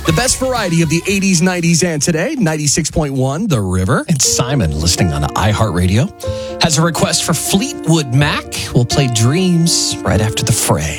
The best variety of the 80s, 90s, and today, 96.1 The River. And Simon, listening on iHeartRadio, has a request for Fleetwood Mac. We'll play Dreams right after the fray.